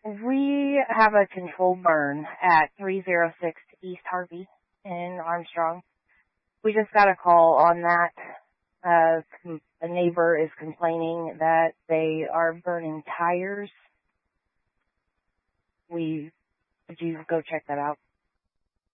We have a controlled burn at 306 East Harvey in Armstrong. We just got a call on that. A neighbor is complaining that they are burning tires. Would you go check that out?